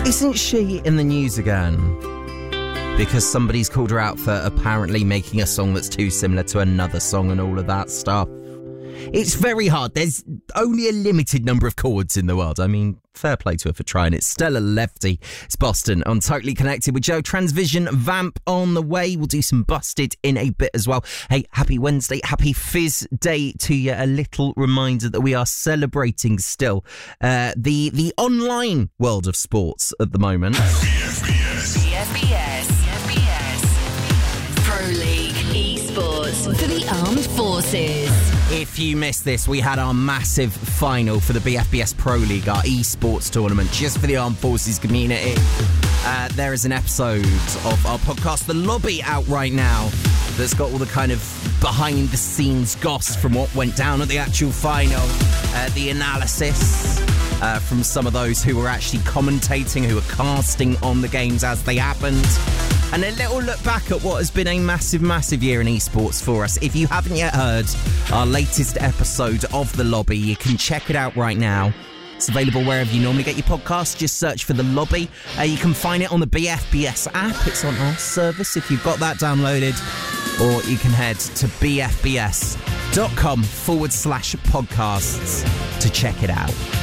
Isn't she in the news again? Because somebody's called her out for apparently making a song that's too similar to another song and all of that stuff. It's very hard. There's only a limited number of chords in the world. I mean, fair play to her for trying it. Stella Lefty. It's Boston on Totally Connected with Joe. Transvision Vamp on the way. We'll do some Busted in a bit as well. Hey, happy Wednesday. Happy Fizz Day to you. A little reminder that we are celebrating still the online world of sports at the moment. BFBS. Pro League Esports for the Armed Forces. If you missed this, we had our massive final for the BFBS Pro League, our esports tournament, just for the Armed Forces community. There is an episode of our podcast, The Lobby, out right now that's got all the kind of behind-the-scenes goss from what went down at the actual final, the analysis from some of those who were actually commentating, who were casting on the games as they happened, and a little look back at what has been a massive, massive year in esports for us. If you haven't yet heard our latest episode of The Lobby, you can check it out right now. It's available wherever you normally get your podcasts. Just search for The Lobby. You can find it on the BFBS app. It's on our service if you've got that downloaded. Or you can head to bfbs.com/podcasts to check it out.